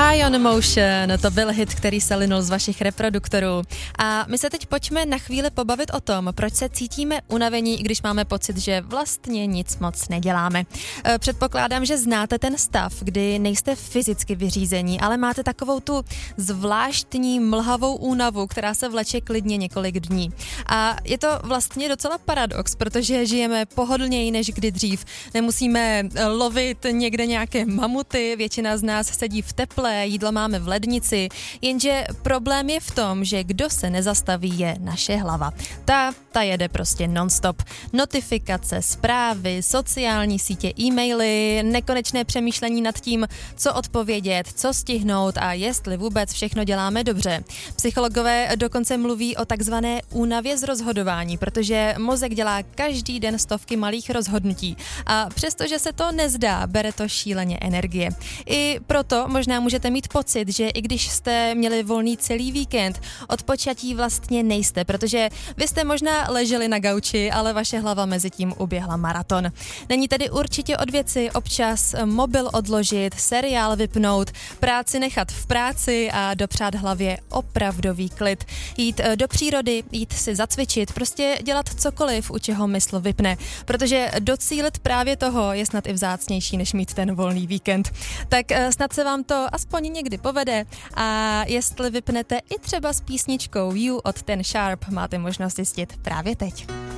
High on Emotion, to byl hit, který se linul z vašich reproduktorů. A my se teď pojďme na chvíli pobavit o tom, proč se cítíme unavení, i když máme pocit, že vlastně nic moc neděláme. Předpokládám, že znáte ten stav, kdy nejste fyzicky vyřízení, ale máte takovou tu zvláštní mlhavou únavu, která se vleče klidně několik dní. A je to vlastně docela paradox, protože žijeme pohodlněji než kdy dřív. Nemusíme lovit někde nějaké mamuty, většina z nás sedí v teple, jídlo máme v lednici, jenže problém je v tom, že kdo se nezastaví, je naše hlava. Ta jede prostě non-stop. Notifikace, zprávy, sociální sítě, e-maily, nekonečné přemýšlení nad tím, co odpovědět, co stihnout a jestli vůbec všechno děláme dobře. Psychologové dokonce mluví o takzvané únavě z rozhodování, protože mozek dělá každý den stovky malých rozhodnutí a přestože se to nezdá, bere to šíleně energie. I proto možná můžete mít pocit, že i když jste měli volný celý víkend, odpočatí vlastně nejste, protože vy jste možná leželi na gauči, ale vaše hlava mezi tím uběhla maraton. Není tedy určitě od věci občas mobil odložit, seriál vypnout, práci nechat v práci a dopřát hlavě opravdový klid. Jít do přírody, jít si zacvičit, prostě dělat cokoliv, u čeho mysl vypne, protože docílit právě toho je snad i vzácnější, než mít ten volný víkend. Tak snad se vám to aspoň někdy povede a jestli vypnete i třeba s písničkou You od Ten Sharp, máte možnost zjistit právě teď.